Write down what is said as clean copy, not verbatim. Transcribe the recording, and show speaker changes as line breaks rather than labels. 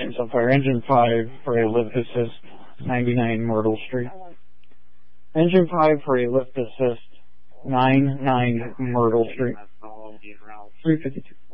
Alliance on fire. Engine 5 for a lift assist, 99 Myrtle Street. Engine 5 for a lift assist, 99 Myrtle Street. 352.